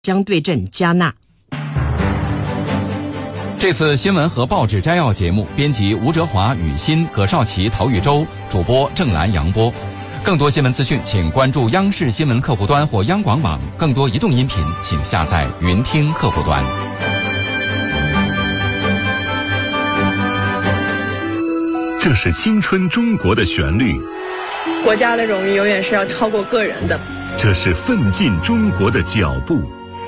将对阵加纳。 这次新闻和报纸摘要节目，编辑吴哲华、雨欣、葛少奇、陶宇洲，主播郑兰、杨波。更多新闻资讯，请关注央视新闻客户端或央广网。更多移动音频，请下载云听客户端。 这是青春中国的旋律， 国家的荣誉永远是要超过个人的。 这是奋进中国的脚步。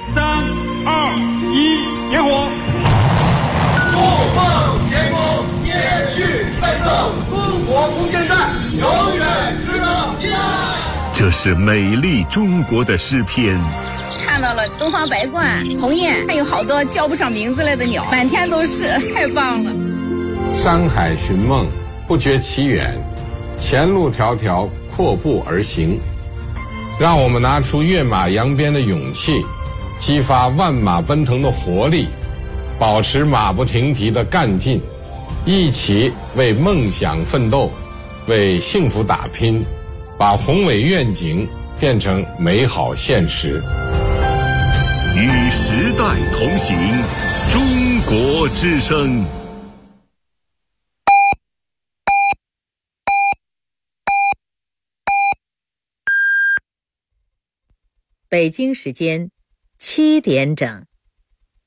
3、2、1，点火！ 不放前锋，坚续奋斗，中国空间站永远值得依赖。 这是美丽中国的诗篇。 看到了东方白鹳、鸿雁，还有好多叫不上名字来的鸟，满天都是，太棒了。 山海寻梦，不觉其远，前路迢迢，阔步而行。让我们拿出跃马扬鞭的勇气，激发万马奔腾的活力，保持马不停蹄的干劲，一起为梦想奋斗，为幸福打拼，把宏伟愿景变成美好现实。 与时代同行，中国之声。 北京时间7点整。